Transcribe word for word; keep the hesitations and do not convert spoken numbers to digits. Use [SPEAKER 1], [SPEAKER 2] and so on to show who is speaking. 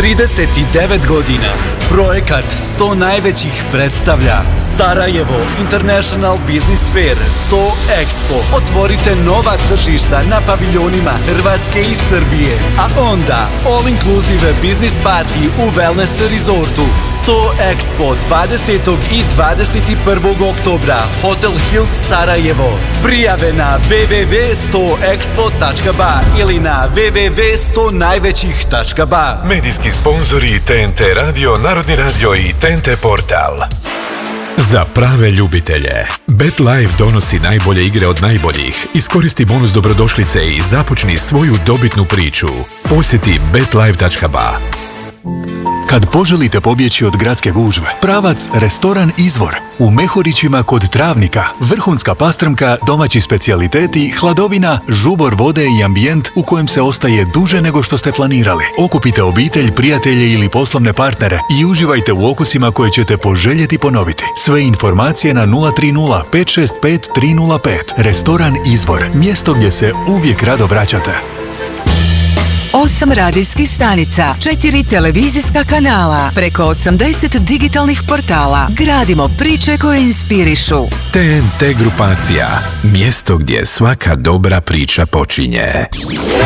[SPEAKER 1] trideset devet godina. Projekat sto najvećih predstavlja Sarajevo International Business Fair sto Expo. Otvorite nova tržišta na paviljonima Hrvatske i Srbije. A onda All Inclusive Business Party u Wellness Resortu. sto Expo dvadesetog i dvadeset prvog oktobra. Hotel Hills Sarajevo. Prijave na w w w tačka sto expo tačka ba ili na w w w tačka sto najvećih tačka ba.
[SPEAKER 2] Medijski sponzori T N T Radio, Narodni radio i T N T Portal. Za prave ljubitelje, BetLife donosi najbolje igre od najboljih. Iskoristi bonus dobrodošlice i započni svoju dobitnu priču. Posjeti bet life tačka ba.
[SPEAKER 3] Kad poželite pobjeći od gradske gužve, pravac Restoran Izvor u Mehorićima kod Travnika. Vrhunska pastrmka, domaći specijaliteti, hladovina, žubor vode i ambijent u kojem se ostaje duže nego što ste planirali. Okupite obitelj, prijatelje ili poslovne partnere i uživajte u okusima koje ćete poželjeti ponoviti. Sve informacije na nula tri nula pet šest pet tri nula pet. Restoran Izvor, mjesto gdje se uvijek rado vraćate.
[SPEAKER 4] Osam radijskih stanica, četiri televizijska kanala, preko osamdeset digitalnih portala. Gradimo priče koje inspirišu.
[SPEAKER 2] T N T grupacija, mjesto gdje svaka dobra priča počinje.